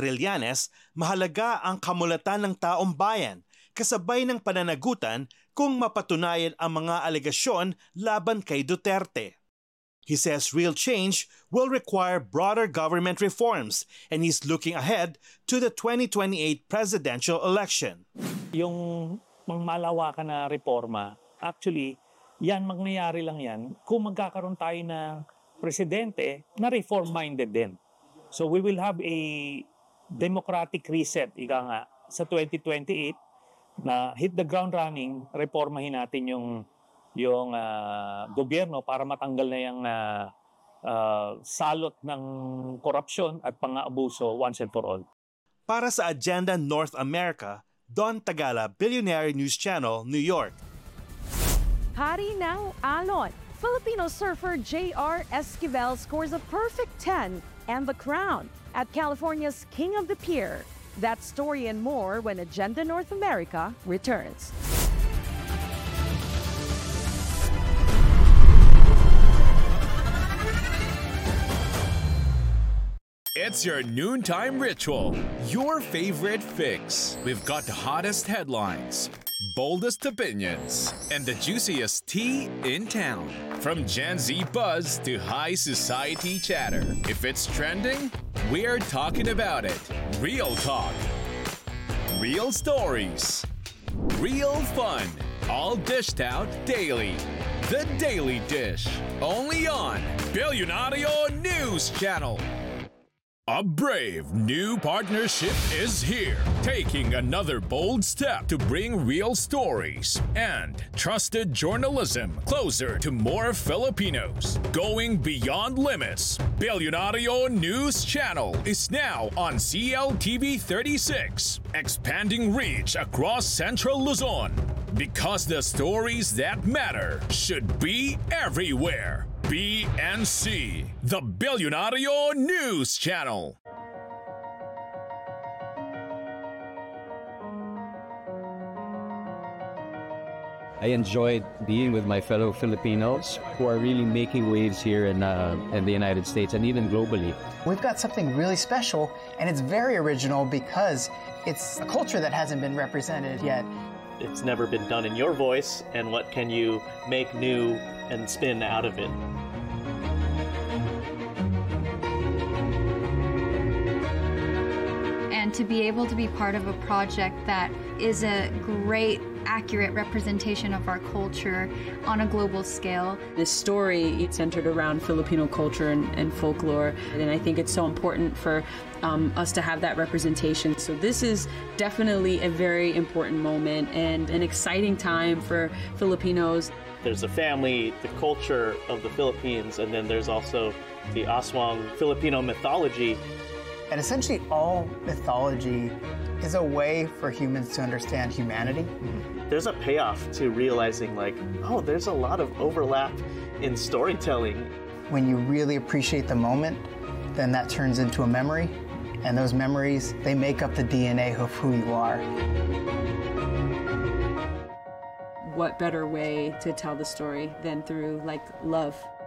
Trillanes, mahalaga ang kamulatan ng taong bayan, kasabay ng pananagutan kung mapatunayan ang mga alegasyon laban kay Duterte. He says real change will require broader government reforms and he's looking ahead to the 2028 presidential election. Yung malawakan na reforma, actually, yan mangyayari lang yan kung magkakaroon tayo ng presidente na reform-minded din. So we will have a democratic reset, ika nga, sa 2028 na hit the ground running, reformahin natin yung gobyerno para matanggal na yung salot ng korupsyon at pang-aabuso once and for all. Para sa Agenda North America, Don Tagala, Billionaire News Channel, New York. Hari ng alon. Filipino surfer J.R. Esquivel scores a perfect 10 and the crown at California's King of the Pier. That story and more when Agenda North America returns. It's your noontime ritual, your favorite fix. We've got the hottest headlines, boldest opinions, and the juiciest tea in town. From Gen Z buzz to high society chatter. If it's trending, we're talking about it. Real talk, real stories, real fun, all dished out daily. The Daily Dish, only on Billionario News Channel. A brave new partnership is here, taking another bold step to bring real stories and trusted journalism closer to more Filipinos. Going beyond limits, Billionario News Channel is now on CLTV 36, expanding reach across Central Luzon. Because the stories that matter should be everywhere. BNC, the Billionario News Channel. I enjoyed being with my fellow Filipinos who are really making waves here in the United States and even globally. We've got something really special, and it's very original because it's a culture that hasn't been represented yet. It's never been done in your voice, and what can you make new and spin out of it? And to be able to be part of a project that is a great, accurate representation of our culture on a global scale. This story is centered around Filipino culture and folklore, and I think it's so important for us to have that representation. So this is definitely a very important moment and an exciting time for Filipinos. There's a family, the culture of the Philippines, and then there's also the Aswang Filipino mythology. And essentially all mythology is a way for humans to understand humanity. There's a payoff to realizing like, oh, there's a lot of overlap in storytelling. When you really appreciate the moment, then that turns into a memory. And those memories, they make up the DNA of who you are. What better way to tell the story than through like love?